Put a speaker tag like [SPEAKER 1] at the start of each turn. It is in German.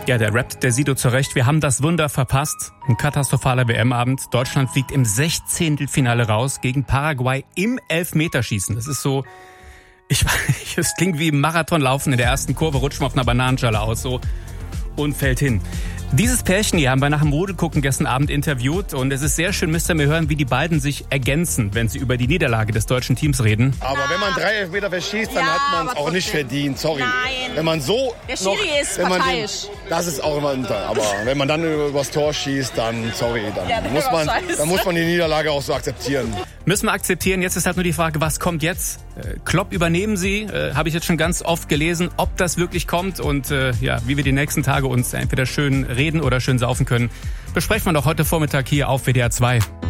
[SPEAKER 1] Ja, der rappt der Sido zurecht. Wir haben das Wunder verpasst. Ein katastrophaler WM-Abend. Deutschland fliegt im 16. Finale raus gegen Paraguay im Elfmeterschießen. Das ist so, es klingt wie im Marathonlaufen. In der ersten Kurve rutscht man auf einer Bananenschale aus so und fällt hin. Dieses Pärchen hier haben wir nach dem Rudelgucken gestern Abend interviewt und es ist sehr schön, müsst ihr mir hören, wie die beiden sich ergänzen, wenn sie über die Niederlage des deutschen Teams reden.
[SPEAKER 2] Aber wenn man 3 Elfmeter verschießt, dann hat man es auch nicht verdient, sorry.
[SPEAKER 3] Nein.
[SPEAKER 2] Wenn man so
[SPEAKER 3] der Schiri ist parteiisch.
[SPEAKER 2] Das ist auch immer aber wenn man dann übers Tor schießt, dann sorry, dann muss man die Niederlage auch so akzeptieren.
[SPEAKER 1] Müssen wir akzeptieren. Jetzt ist halt nur die Frage, was kommt jetzt? Klopp übernehmen Sie, habe ich jetzt schon ganz oft gelesen, ob das wirklich kommt und wie wir die nächsten Tage uns entweder schön reden oder schön saufen können, besprechen wir doch heute Vormittag hier auf WDR 2.